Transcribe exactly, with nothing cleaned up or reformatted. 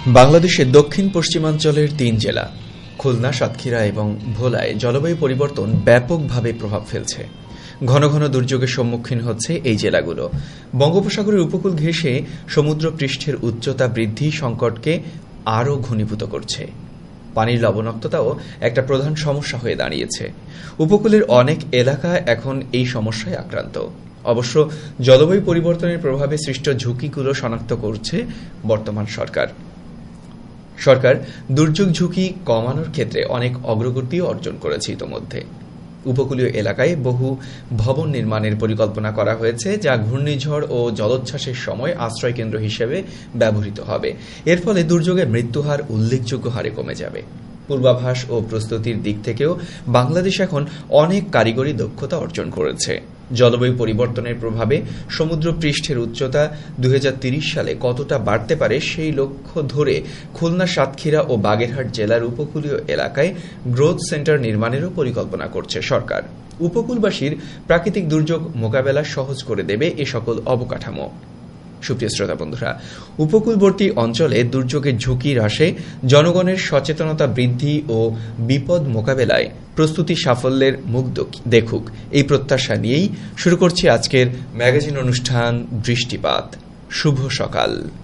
বাংলাদেশের দক্ষিণ পশ্চিমাঞ্চলের তিন জেলা খুলনা, সাতক্ষীরা এবং ভোলায় জলবায়ু পরিবর্তন ব্যাপকভাবে প্রভাব ফেলছে। ঘন ঘন দুর্যোগের সম্মুখীন হচ্ছে এই জেলাগুলো। বঙ্গোপসাগরের উপকূল ঘেঁষে সমুদ্র পৃষ্ঠের উচ্চতা বৃদ্ধি সংকটকে আরও ঘনীভূত করছে। পানির লবণাক্ততাও একটা প্রধান সমস্যা হয়ে দাঁড়িয়েছে। উপকূলের অনেক এলাকা এখন এই সমস্যায় আক্রান্ত। অবশ্য জলবায়ু পরিবর্তনের প্রভাবে সৃষ্ট ঝুঁকিগুলো শনাক্ত করছে বর্তমান সরকার। সরকার দুর্যোগ ঝুঁকি কমানোর ক্ষেত্রে অনেক অগ্রগতিও অর্জন করেছে ইতোমধ্যে। উপকূলীয় এলাকায় বহু ভবন নির্মাণের পরিকল্পনা করা হয়েছে, যা ঘূর্ণিঝড় ও জলোচ্ছ্বাসের সময় আশ্রয়কেন্দ্র হিসেবে ব্যবহৃত হবে। এর ফলে দুর্যোগের মৃত্যুহার উল্লেখযোগ্য হারে কমে যাবে। পূর্বাভাস ও প্রস্তুতির দিক থেকেও বাংলাদেশ এখন অনেক কারিগরি দক্ষতা অর্জন করেছে। জলবায়ু পরিবর্তনের প্রভাবে সমুদ্র পৃষ্ঠের উচ্চতা দুই হাজার তিরিশ সালে কতটা বাড়তে পারে সেই লক্ষ্য ধরে খুলনা, সাতক্ষীরা ও বাগেরহাট জেলার উপকূলীয় এলাকায় গ্রোথ সেন্টার নির্মাণেরও পরিকল্পনা করছে সরকার। উপকূলবাসীর প্রাকৃতিক দুর্যোগ মোকাবেলা সহজ করে দেবে এ সকল অবকাঠামো। সুপ্রিয় শ্রোতা বন্ধুরা, উপকূলবর্তী অঞ্চলে দুর্যোগের ঝুঁকি হ্রাসে জনগণের সচেতনতা বৃদ্ধি ও বিপদ মোকাবেলায় প্রস্তুতি সাফল্যের মুখ দেখুক, এই প্রত্যাশা নিয়েই শুরু করছি আজকের ম্যাগাজিন অনুষ্ঠান দৃষ্টিপাত। শুভ সকাল।